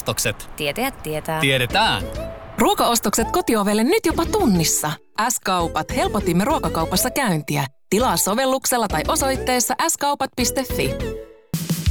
Ruokaostokset. Tietäjät tietää. Tiedetään. Ruokaostokset kotiovelle nyt jopa tunnissa. S-kaupat. Helpotimme ruokakaupassa käyntiä. Tilaa sovelluksella tai osoitteessa skaupat.fi.